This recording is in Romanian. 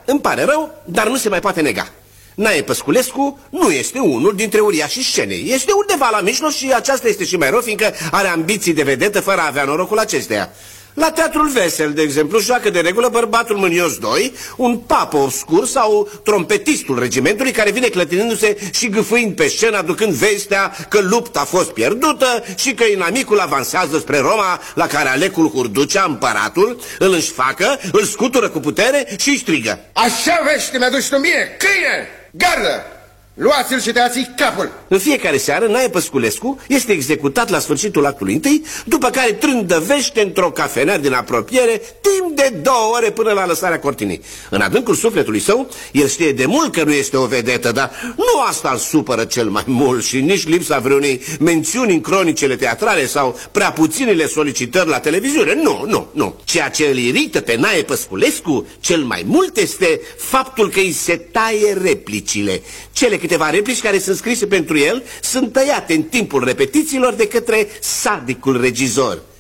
îmi pare rău, dar nu se mai poate nega. Nae Păsculescu nu este unul dintre uriașii scenei. Este undeva la mijloc și aceasta este și mai rău, fiindcă are ambiții de vedetă fără a avea norocul acesteia. La Teatrul Vesel, de exemplu, joacă de regulă bărbatul mânios 2, un papă obscur sau trompetistul regimentului care vine clătinindu-se și gâfâind pe scenă, aducând vestea că lupta a fost pierdută și că inamicul avansează spre Roma, la care Alecul Hurducea, împăratul, îl înșfacă, îl scutură cu putere și îi strigă: Așa vești mi-aduci tu mie, câine, gardă! Luați-l și tăiați-i capul! În fiecare seară, Nae Păsculescu este executat la sfârșitul actului întâi, după care trândăvește într-o cafenea din apropiere timp de 2 ore până la lăsarea cortinei. În adâncul sufletului său, el știe de mult că nu este o vedetă, dar nu asta îl supără cel mai mult și nici lipsa vreunei mențiuni în cronicele teatrale sau prea puținele solicitări la televiziune. Nu. Ceea ce îl irită pe Nae Păsculescu cel mai mult este faptul că îi se taie replicile. Cele câteva replici care sunt scrise pentru el sunt tăiate în timpul repetițiilor de către sadicul regizor.